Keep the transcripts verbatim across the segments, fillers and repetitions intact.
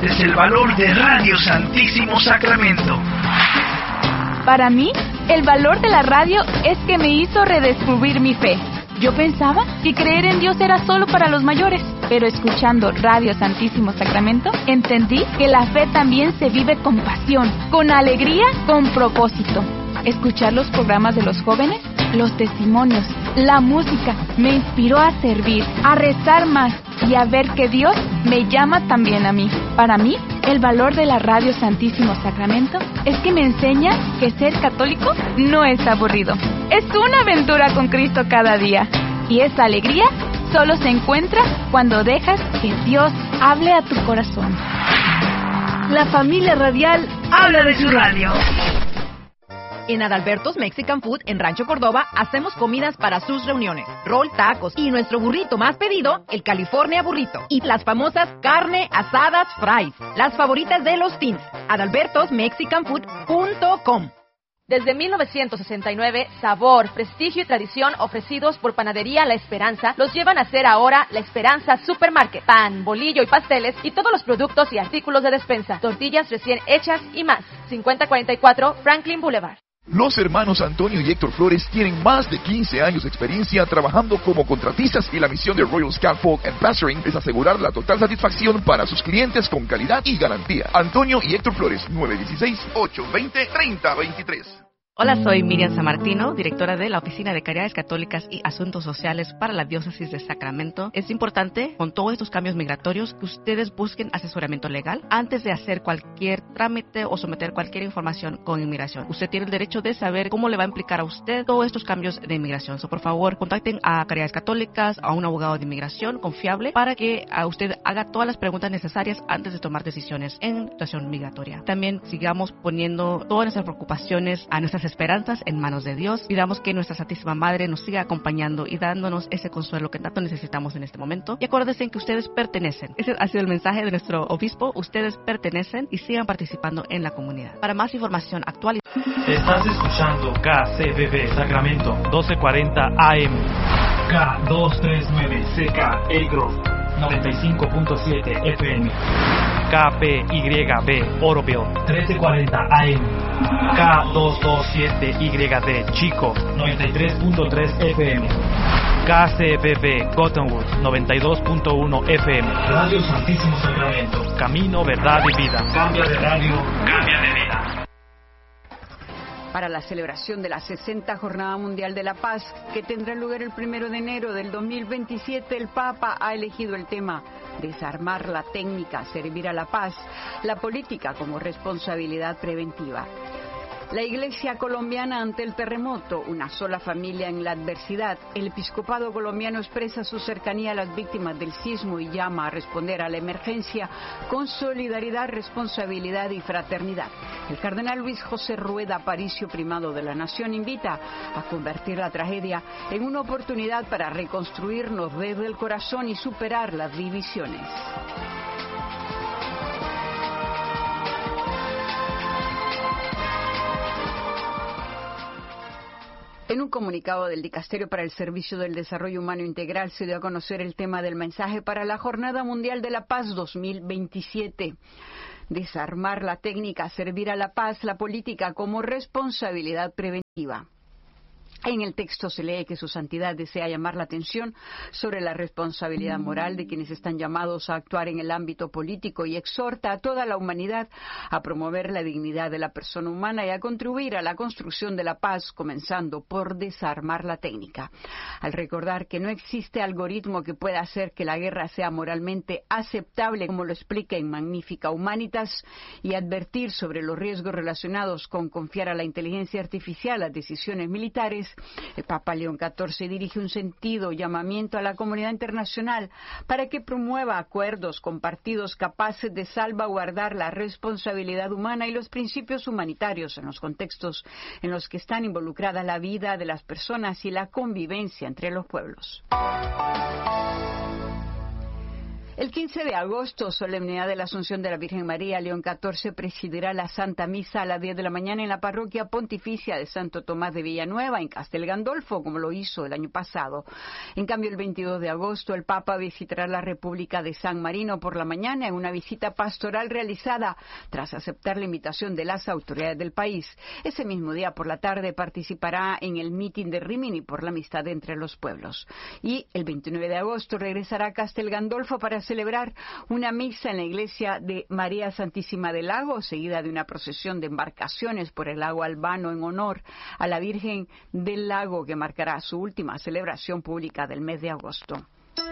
compartes el valor de Radio Santísimo Sacramento. Para mí, el valor de la radio es que me hizo redescubrir mi fe. Yo pensaba que creer en Dios era solo para los mayores, pero escuchando Radio Santísimo Sacramento, entendí que la fe también se vive con pasión, con alegría, con propósito. Escuchar los programas de los jóvenes, los testimonios, la música, me inspiró a servir, a rezar más y a ver que Dios me llama también a mí. Para mí, el valor de la Radio Santísimo Sacramento es que me enseña que ser católico no es aburrido. Es una aventura con Cristo cada día. Y esa alegría solo se encuentra cuando dejas que Dios hable a tu corazón. La familia radial habla de su radio. En Adalberto's Mexican Food en Rancho Córdoba hacemos comidas para sus reuniones, rol, tacos y nuestro burrito más pedido, el California Burrito, y las famosas carne asadas fries, las favoritas de los teens. adalbertos mexican food punto com. Desde mil novecientos sesenta y nueve, sabor, prestigio y tradición ofrecidos por Panadería La Esperanza los llevan a ser ahora La Esperanza Supermarket. Pan, bolillo y pasteles y todos los productos y artículos de despensa, tortillas recién hechas y más. cincuenta cuarenta y cuatro Franklin Boulevard. Los hermanos Antonio y Héctor Flores tienen más de quince años de experiencia trabajando como contratistas y la misión de Royal Scaffold and Plastering es asegurar la total satisfacción para sus clientes con calidad y garantía. Antonio y Héctor Flores, nueve uno seis, ocho dos cero, tres cero dos tres. Hola, soy Miriam Sammartino, directora de la Oficina de Caridades Católicas y Asuntos Sociales para la Diócesis de Sacramento. Es importante, con todos estos cambios migratorios, que ustedes busquen asesoramiento legal antes de hacer cualquier trámite o someter cualquier información con inmigración. Usted tiene el derecho de saber cómo le va a implicar a usted todos estos cambios de inmigración. So, por favor, contacten a Caridades Católicas, a un abogado de inmigración confiable, para que a usted haga todas las preguntas necesarias antes de tomar decisiones en situación migratoria. También sigamos poniendo todas nuestras preocupaciones a nuestras esperanzas en manos de Dios. Pidamos que nuestra Santísima Madre nos siga acompañando y dándonos ese consuelo que tanto necesitamos en este momento. Y acuérdense que ustedes pertenecen. Ese ha sido el mensaje de nuestro obispo. Ustedes pertenecen y sigan participando en la comunidad. Para más información actual. Estás escuchando K C B B Sacramento doce cuarenta A M, K doscientos treinta y nueve C K Elk Grove noventa y cinco punto siete F M, K P Y B Oroville trece cuarenta A M, K doscientos veintisiete Y D Chico noventa y tres punto tres F M, K C B B Cottonwood noventa y dos punto uno F M. Radio Santísimo Sacramento, camino, verdad y vida. Cambia de radio, cambia de vida. Para la celebración de la sesenta Jornada Mundial de la Paz, que tendrá lugar el primero de enero del dos mil veintisiete, el Papa ha elegido el tema Desarmar la técnica, servir a la paz, la política como responsabilidad preventiva. La Iglesia colombiana ante el terremoto, una sola familia en la adversidad. El episcopado colombiano expresa su cercanía a las víctimas del sismo y llama a responder a la emergencia con solidaridad, responsabilidad y fraternidad. El cardenal Luis José Rueda Aparicio, primado de la Nación, invita a convertir la tragedia en una oportunidad para reconstruirnos desde el corazón y superar las divisiones. En un comunicado del Dicasterio para el Servicio del Desarrollo Humano Integral se dio a conocer el tema del mensaje para la Jornada Mundial de la Paz dos mil veintisiete. Desarmar la técnica, servir a la paz, la política como responsabilidad preventiva. En el texto se lee que su santidad desea llamar la atención sobre la responsabilidad moral de quienes están llamados a actuar en el ámbito político y exhorta a toda la humanidad a promover la dignidad de la persona humana y a contribuir a la construcción de la paz, comenzando por desarmar la técnica. Al recordar que no existe algoritmo que pueda hacer que la guerra sea moralmente aceptable, como lo explica en Magnífica Humanitas, y advertir sobre los riesgos relacionados con confiar a la inteligencia artificial las decisiones militares, el Papa León catorce dirige un sentido llamamiento a la comunidad internacional para que promueva acuerdos compartidos capaces de salvaguardar la responsabilidad humana y los principios humanitarios en los contextos en los que están involucradas la vida de las personas y la convivencia entre los pueblos. El quince de agosto, solemnidad de la Asunción de la Virgen María, León catorce presidirá la Santa Misa a las diez de la mañana en la parroquia pontificia de Santo Tomás de Villanueva, en Castel Gandolfo, como lo hizo el año pasado. En cambio, el veintidós de agosto, el Papa visitará la República de San Marino por la mañana en una visita pastoral realizada tras aceptar la invitación de las autoridades del país. Ese mismo día, por la tarde, participará en el mitin de Rimini por la amistad entre los pueblos. Y el veintinueve de agosto regresará a Castel Gandolfo para celebrar una misa en la iglesia de María Santísima del Lago, seguida de una procesión de embarcaciones por el lago Albano en honor a la Virgen del Lago, que marcará su última celebración pública del mes de agosto.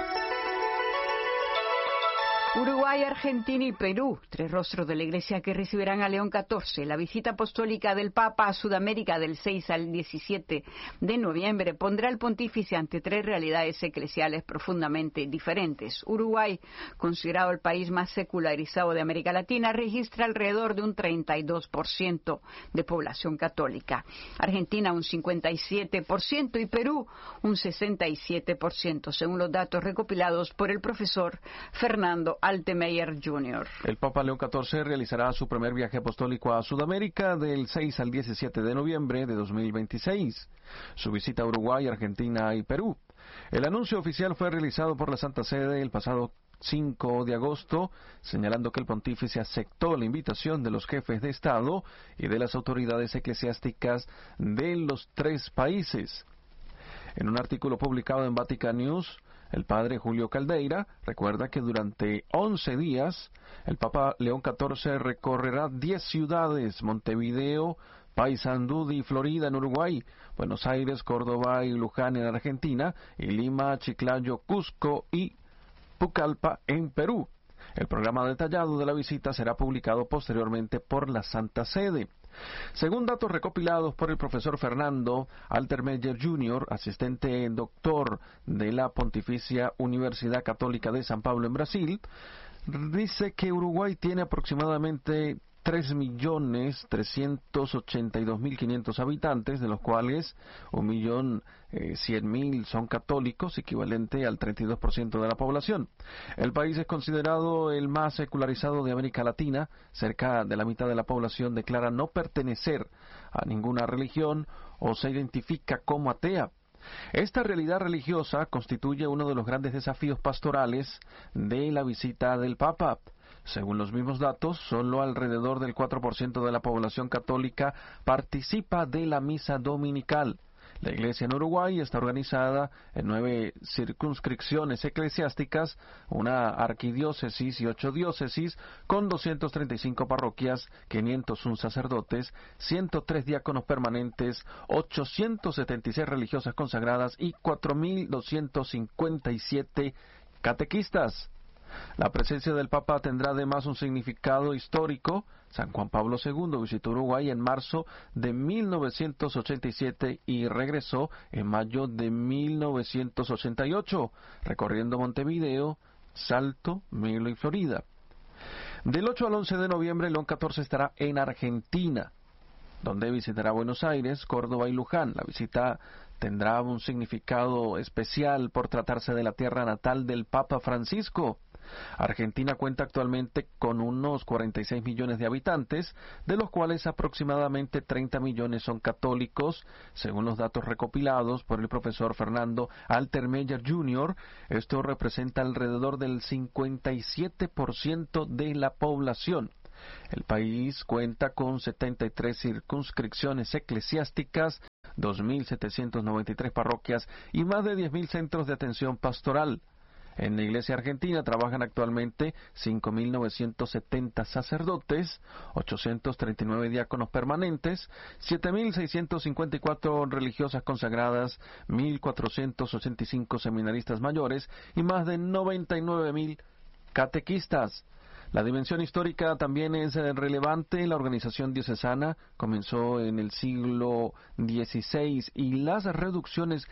Uruguay, Argentina y Perú, tres rostros de la Iglesia que recibirán a León catorce. La visita apostólica del Papa a Sudamérica del seis al diecisiete de noviembre pondrá al pontífice ante tres realidades eclesiales profundamente diferentes. Uruguay, considerado el país más secularizado de América Latina, registra alrededor de un treinta y dos por ciento de población católica. Argentina un cincuenta y siete por ciento y Perú un sesenta y siete por ciento, según los datos recopilados por el profesor Fernando Altemeyer junior El Papa León catorce realizará su primer viaje apostólico a Sudamérica del seis al diecisiete de noviembre de dos mil veintiséis. Su visita a Uruguay, Argentina y Perú. El anuncio oficial fue realizado por la Santa Sede el pasado cinco de agosto, señalando que el pontífice aceptó la invitación de los jefes de Estado y de las autoridades eclesiásticas de los tres países. En un artículo publicado en Vatican News, el padre Julio Caldeira recuerda que durante once días el Papa León catorce recorrerá diez ciudades: Montevideo, Paysandú y Florida en Uruguay, Buenos Aires, Córdoba y Luján en Argentina, y Lima, Chiclayo, Cusco y Pucallpa en Perú. El programa detallado de la visita será publicado posteriormente por la Santa Sede. Según datos recopilados por el profesor Fernando Altemeyer junior, asistente doctor de la Pontificia Universidad Católica de San Pablo en Brasil, dice que Uruguay tiene aproximadamente tres millones trescientos ochenta y dos mil quinientos habitantes, de los cuales un millón cien mil son católicos, equivalente al treinta y dos por ciento de la población. El país es considerado el más secularizado de América Latina. Cerca de la mitad de la población declara no pertenecer a ninguna religión o se identifica como atea. Esta realidad religiosa constituye uno de los grandes desafíos pastorales de la visita del Papa. Según los mismos datos, solo alrededor del cuatro por ciento de la población católica participa de la misa dominical. La Iglesia en Uruguay está organizada en nueve circunscripciones eclesiásticas, una arquidiócesis y ocho diócesis, con doscientas treinta y cinco parroquias, quinientos uno sacerdotes, ciento tres diáconos permanentes, ochocientas setenta y seis religiosas consagradas y cuatro mil doscientos cincuenta y siete catequistas. La presencia del Papa tendrá además un significado histórico. San Juan Pablo segundo visitó Uruguay en marzo de mil novecientos ochenta y siete y regresó en mayo de mil novecientos ochenta y ocho, recorriendo Montevideo, Salto, Melo y Florida. Del ocho al once de noviembre, León catorce estará en Argentina, donde visitará Buenos Aires, Córdoba y Luján. La visita tendrá un significado especial por tratarse de la tierra natal del Papa Francisco. Argentina cuenta actualmente con unos cuarenta y seis millones de habitantes, de los cuales aproximadamente treinta millones son católicos, según los datos recopilados por el profesor Fernando Altemeyer junior Esto representa alrededor del cincuenta y siete por ciento de la población. El país cuenta con setenta y tres circunscripciones eclesiásticas, dos mil setecientas noventa y tres parroquias y más de diez mil centros de atención pastoral. En la Iglesia Argentina trabajan actualmente cinco mil novecientos setenta sacerdotes, ochocientos treinta y nueve diáconos permanentes, siete mil seiscientas cincuenta y cuatro religiosas consagradas, mil cuatrocientos ochenta y cinco seminaristas mayores y más de noventa y nueve mil catequistas. La dimensión histórica también es relevante. La organización diocesana comenzó en el siglo dieciséis y las reducciones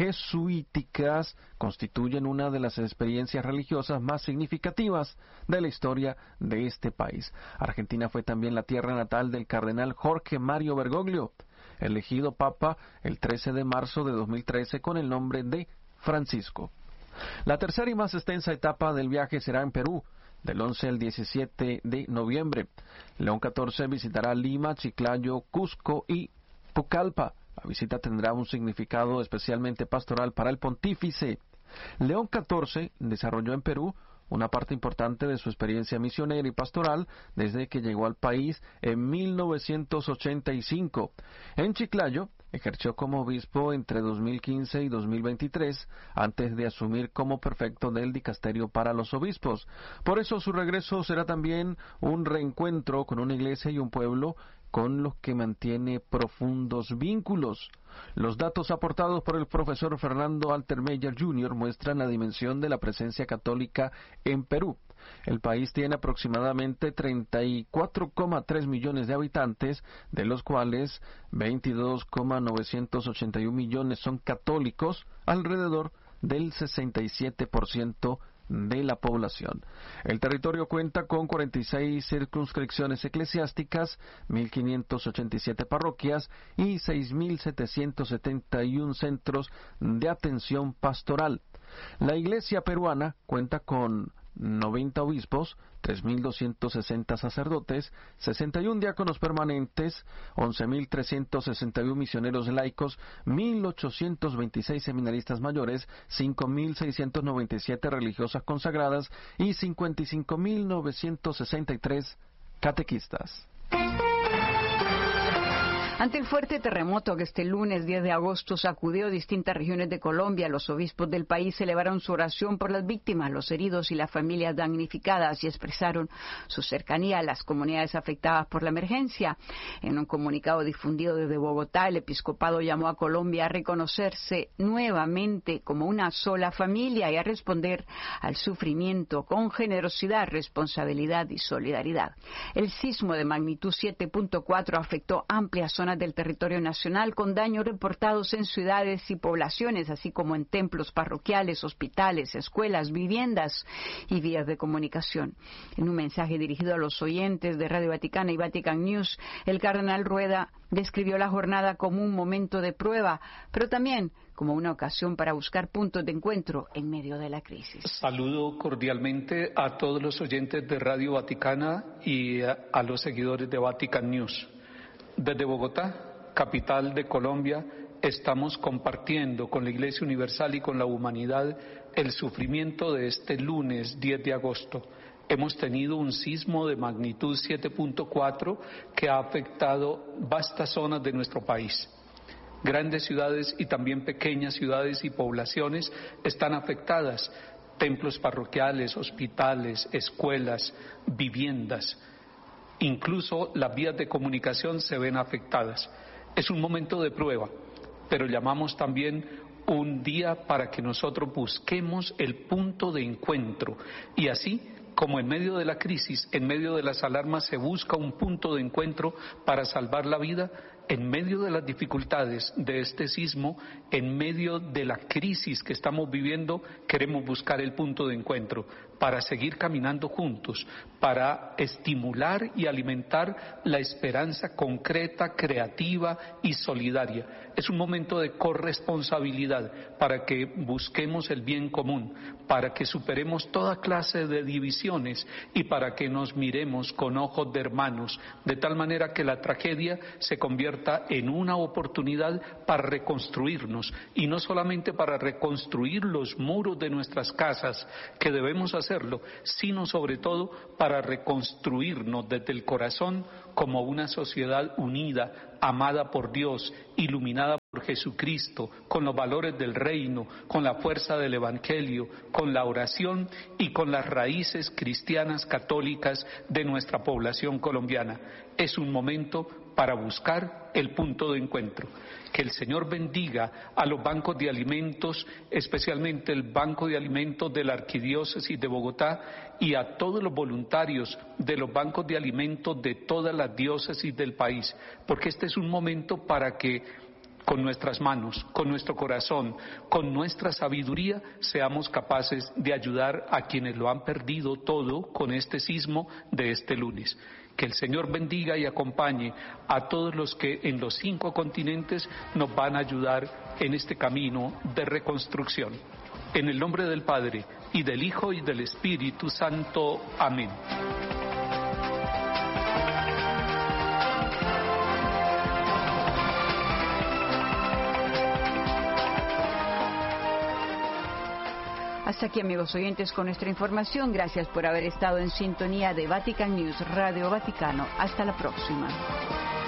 jesuíticas constituyen una de las experiencias religiosas más significativas de la historia de este país. Argentina fue también la tierra natal del cardenal Jorge Mario Bergoglio, elegido papa el trece de marzo de dos mil trece con el nombre de Francisco. La tercera y más extensa etapa del viaje será en Perú, del once al diecisiete de noviembre. León catorce visitará Lima, Chiclayo, Cusco y Pucallpa. La visita tendrá un significado especialmente pastoral para el pontífice. León catorce desarrolló en Perú una parte importante de su experiencia misionera y pastoral desde que llegó al país en mil novecientos ochenta y cinco. En Chiclayo ejerció como obispo entre dos mil quince y dos mil veintitrés, antes de asumir como prefecto del dicasterio para los obispos. Por eso su regreso será también un reencuentro con una iglesia y un pueblo con los que mantiene profundos vínculos. Los datos aportados por el profesor Fernando Altermeyer junior muestran la dimensión de la presencia católica en Perú. El país tiene aproximadamente treinta y cuatro coma tres millones de habitantes, de los cuales veintidós coma novecientos ochenta y uno millones son católicos, alrededor del sesenta y siete por ciento de la población. El territorio cuenta con cuarenta y seis circunscripciones eclesiásticas, mil quinientas ochenta y siete parroquias y seis mil setecientos setenta y uno centros de atención pastoral. La Iglesia peruana cuenta con noventa obispos, tres mil doscientos sesenta sacerdotes, sesenta y uno diáconos permanentes, once mil trescientos sesenta y uno misioneros laicos, mil ochocientos veintiséis seminaristas mayores, cinco mil seiscientos noventa y siete religiosas consagradas y cincuenta y cinco mil novecientos sesenta y tres catequistas. Ante el fuerte terremoto que este lunes diez de agosto sacudió distintas regiones de Colombia, los obispos del país elevaron su oración por las víctimas, los heridos y las familias damnificadas y expresaron su cercanía a las comunidades afectadas por la emergencia. En un comunicado difundido desde Bogotá, el episcopado llamó a Colombia a reconocerse nuevamente como una sola familia y a responder al sufrimiento con generosidad, responsabilidad y solidaridad. El sismo de magnitud siete punto cuatro afectó amplias zonas del territorio nacional, con daños reportados en ciudades y poblaciones, así como en templos parroquiales, hospitales, escuelas, viviendas y vías de comunicación. En un mensaje dirigido a los oyentes de Radio Vaticana y Vatican News, el cardenal Rueda describió la jornada como un momento de prueba, pero también como una ocasión para buscar puntos de encuentro en medio de la crisis. Saludo cordialmente a todos los oyentes de Radio Vaticana y a, a los seguidores de Vatican News. Desde Bogotá, capital de Colombia, estamos compartiendo con la Iglesia Universal y con la humanidad el sufrimiento de este lunes diez de agosto. Hemos tenido un sismo de magnitud siete punto cuatro que ha afectado vastas zonas de nuestro país. Grandes ciudades y también pequeñas ciudades y poblaciones están afectadas. Templos parroquiales, hospitales, escuelas, viviendas. Incluso las vías de comunicación se ven afectadas. Es un momento de prueba, pero llamamos también un día para que nosotros busquemos el punto de encuentro y así, como en medio de la crisis, en medio de las alarmas se busca un punto de encuentro para salvar la vida, en medio de las dificultades de este sismo, en medio de la crisis que estamos viviendo, queremos buscar el punto de encuentro para seguir caminando juntos, para estimular y alimentar la esperanza concreta, creativa y solidaria. Es un momento de corresponsabilidad para que busquemos el bien común, para que superemos toda clase de divisiones y para que nos miremos con ojos de hermanos, de tal manera que la tragedia se convierta en una oportunidad para reconstruirnos y no solamente para reconstruir los muros de nuestras casas, que debemos hacerlo, sino sobre todo para reconstruirnos desde el corazón como una sociedad unida, amada por Dios, iluminada por Jesucristo, con los valores del reino, con la fuerza del Evangelio, con la oración y con las raíces cristianas católicas de nuestra población colombiana. Es un momento para buscar el punto de encuentro. Que el Señor bendiga a los bancos de alimentos, especialmente el Banco de Alimentos de la Arquidiócesis de Bogotá y a todos los voluntarios de los bancos de alimentos de todas las diócesis del país, porque este es un momento para que con nuestras manos, con nuestro corazón, con nuestra sabiduría, seamos capaces de ayudar a quienes lo han perdido todo con este sismo de este lunes. Que el Señor bendiga y acompañe a todos los que en los cinco continentes nos van a ayudar en este camino de reconstrucción. En el nombre del Padre, y del Hijo, y del Espíritu Santo. Amén. Hasta aquí, amigos oyentes, con nuestra información. Gracias por haber estado en sintonía de Vatican News, Radio Vaticano. Hasta la próxima.